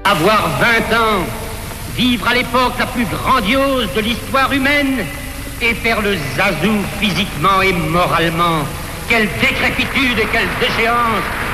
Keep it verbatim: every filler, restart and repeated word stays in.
Avoir vingt ans, vivre à l'époque la plus grandiose de l'histoire humaine et faire le zazou physiquement et moralement. Quelle décrépitude et quelle déchéance!